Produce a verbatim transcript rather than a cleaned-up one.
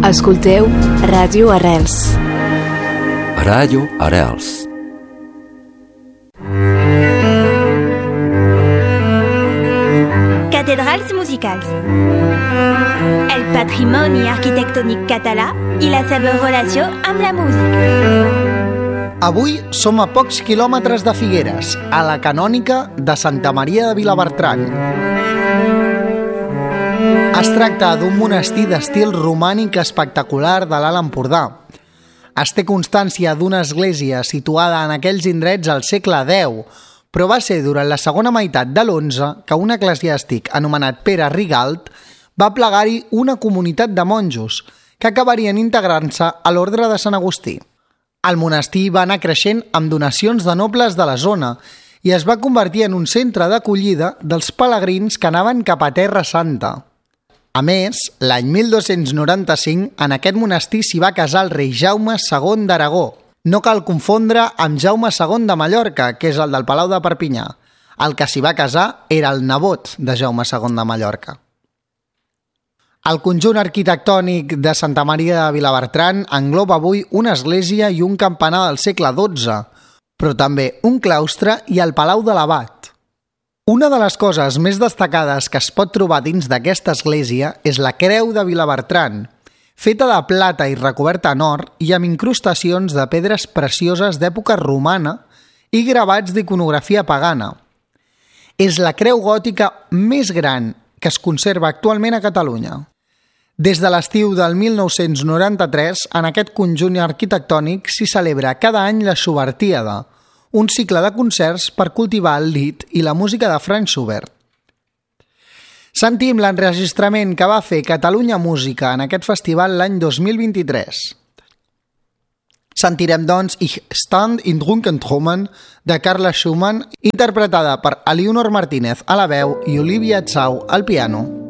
Escolteu Ràdio Arrels. Ràdio Arrels. Cathédrales musicals. El patrimoni arquitectònic català i la seva relació amb la música. Avui som a pocs quilòmetres de Figueres, a la canònica de Santa Maria de Vilabertran. Es tracta d'un monestir d'estil romànic espectacular de l'Alt Empordà. Es té constància d'una església situada en aquells indrets al segle deu, però va ser durant la segona meitat de l'onze que un eclesiàstic anomenat Pere Rigalt va plegar-hi una comunitat de monjos que acabarien integrant-se a l'ordre de Sant Agustí. El monestir va anar creixent amb donacions de nobles de la zona i es va convertir en un centre d'acollida dels pelegrins que anaven cap a Terra Santa. A més, l'any mil dos-cents noranta-cinc, en aquest monestir s'hi va casar el rei Jaume segon d'Aragó. No cal confondre amb Jaume segon de Mallorca, que és el del Palau de Perpinyà. El que s'hi va casar era el nebot de Jaume segon de Mallorca. El conjunt arquitectònic de Santa Maria de Vilabertran engloba avui una església i un campanar del segle dotze, però també un claustre i el Palau de l'Abat. Una de les coses més destacades que es pot trobar dins d'aquesta església és la Creu de Vilabertran, feta de plata i recoberta en or i amb incrustacions de pedres precioses d'època romana i gravats d'iconografia pagana. És la creu gòtica més gran que es conserva actualment a Catalunya. Des de l'estiu del mil nou-cents noranta-tres, en aquest conjunt arquitectònic s'hi celebra cada any la Schubertiada, un cicle de concerts per cultivar el lied i la música de Franz Schubert. Sentim l'enregistrament que va fer Catalunya Música en aquest festival l'any dos mil vint-i-tres. Sentirem, doncs, Ich stand in Drunken Trümmern de Carla Schumann, interpretada per Elionor Martínez a la veu i Olivia Tsau al piano.